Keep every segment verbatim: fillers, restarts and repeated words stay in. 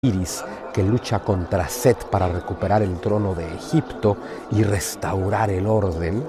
Osiris, que lucha contra Set para recuperar el trono de Egipto y restaurar el orden.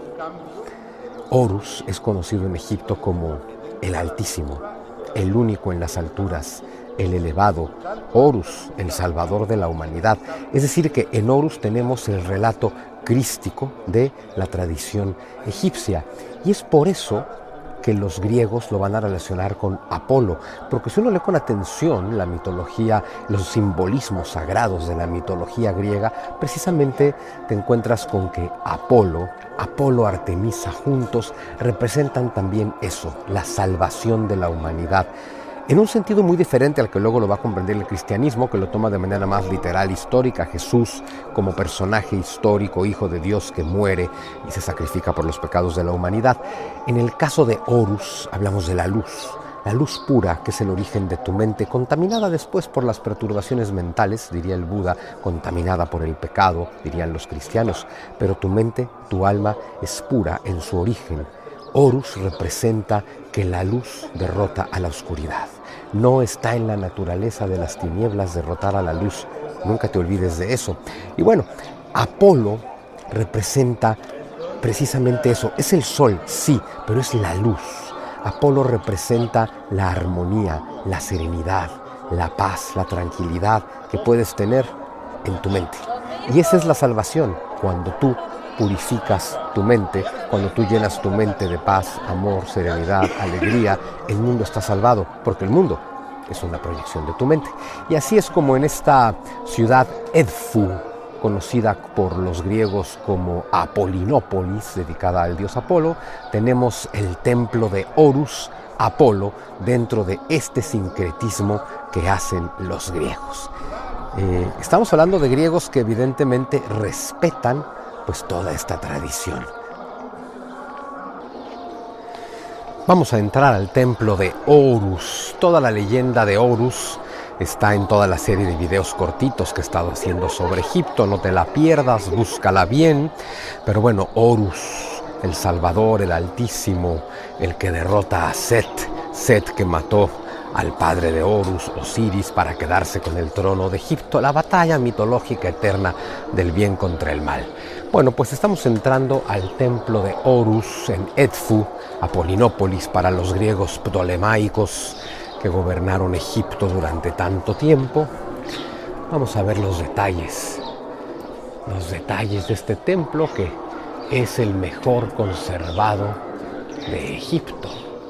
Horus es conocido en Egipto como el Altísimo, el único en las alturas, el elevado, Horus, el salvador de la humanidad. Es decir, que en Horus tenemos el relato crístico de la tradición egipcia. Y es por eso que los griegos lo van a relacionar con Apolo, porque si uno lee con atención la mitología, los simbolismos sagrados de la mitología griega, precisamente te encuentras con que Apolo, Apolo, Artemisa juntos representan también eso, la salvación de la humanidad, en un sentido muy diferente al que luego lo va a comprender el cristianismo, que lo toma de manera más literal, histórica. Jesús como personaje histórico, hijo de Dios que muere y se sacrifica por los pecados de la humanidad. En el caso de Horus hablamos de la luz, la luz pura, que es el origen de tu mente, contaminada después por las perturbaciones mentales, diría el Buda, contaminada por el pecado, dirían los cristianos, pero tu mente, tu alma es pura en su origen. Horus representa que la luz derrota a la oscuridad. No está en la naturaleza de las tinieblas derrotar a la luz. Nunca te olvides de eso. Y bueno, Apolo representa precisamente eso. Es el sol, sí, pero es la luz. Apolo representa la armonía, la serenidad, la paz, la tranquilidad que puedes tener en tu mente. Y esa es la salvación, cuando tú purificas tu mente, cuando tú llenas tu mente de paz, amor, serenidad, alegría, el mundo está salvado, porque el mundo es una proyección de tu mente. Y así es como en esta ciudad Edfu, conocida por los griegos como Apolinópolis, dedicada al dios Apolo, tenemos el templo de Horus, Apolo, dentro de este sincretismo que hacen los griegos. Eh, estamos hablando de griegos que evidentemente respetan pues toda esta tradición. Vamos a entrar al templo de Horus. Toda la leyenda de Horus está en toda la serie de videos cortitos que he estado haciendo sobre Egipto. No te la pierdas, búscala bien. Pero bueno, Horus, el Salvador, el Altísimo, el que derrota a Set, Set que mató al padre de Horus, Osiris, para quedarse con el trono de Egipto, la batalla mitológica eterna del bien contra el mal. Bueno, pues estamos entrando al templo de Horus en Edfu, Apolinópolis para los griegos ptolemaicos que gobernaron Egipto durante tanto tiempo. Vamos a ver los detalles, los detalles de este templo que es el mejor conservado de Egipto.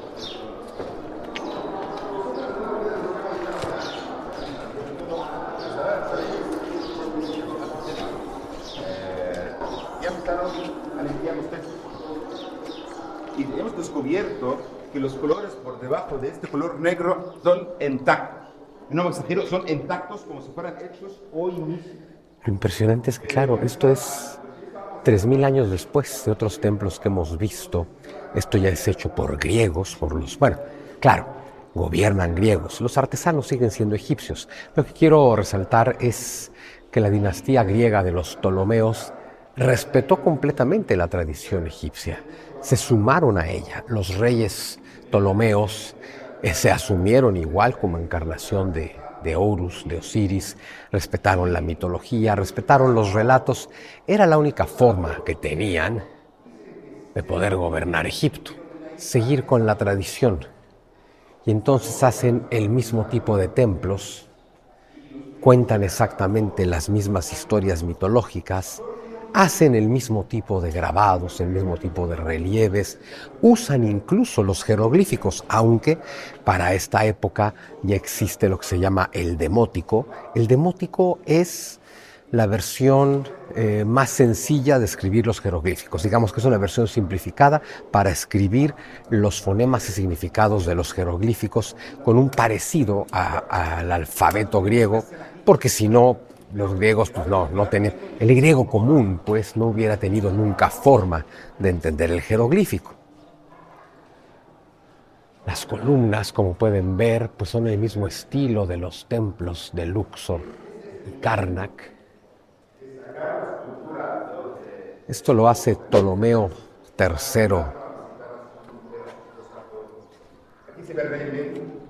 Y hemos descubierto que los colores por debajo de este color negro son intactos. No me exagero, son intactos como si fueran hechos hoy mismo. Lo impresionante es que, claro, esto es tres mil años después de otros templos que hemos visto. Esto ya es hecho por griegos, por los... Bueno, claro, gobiernan griegos. Los artesanos siguen siendo egipcios. Lo que quiero resaltar es que la dinastía griega de los Ptolomeos respetó completamente la tradición egipcia. Se sumaron a ella. Los reyes Ptolomeos eh, se asumieron igual como encarnación de, de Horus, de Osiris, respetaron la mitología, respetaron los relatos. Era la única forma que tenían de poder gobernar Egipto, seguir con la tradición. Y entonces hacen el mismo tipo de templos, cuentan exactamente las mismas historias mitológicas, hacen el mismo tipo de grabados, el mismo tipo de relieves, usan incluso los jeroglíficos, aunque para esta época ya existe lo que se llama el demótico. El demótico es la versión eh, más sencilla de escribir los jeroglíficos. Digamos que es una versión simplificada para escribir los fonemas y significados de los jeroglíficos con un parecido a, al alfabeto griego, porque si no, los griegos pues no, no tenían, el griego común pues no hubiera tenido nunca forma de entender el jeroglífico. Las columnas, como pueden ver, pues son el mismo estilo de los templos de Luxor y Karnak. Esto lo hace Ptolomeo tercero. Aquí se ve realmente